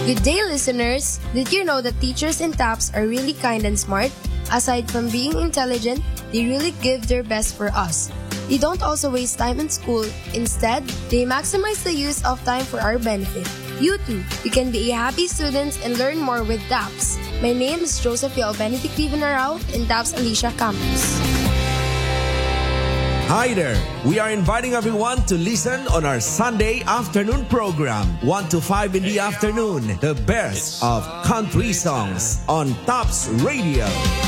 Good day, listeners! Did you know that teachers in TAPS are really kind and smart? Aside from being intelligent, they really give their best for us. They don't also waste time in school. Instead, they maximize the use of time for our benefit. You too, you can be a happy student and learn more with TAPS. My name is Josephia Benedict Vivanarao in TAPS Alicia Campus. Hi there! We are inviting everyone to listen on our Sunday afternoon program, 1 to 5 in the afternoon, the best of country songs on TAPS Radio.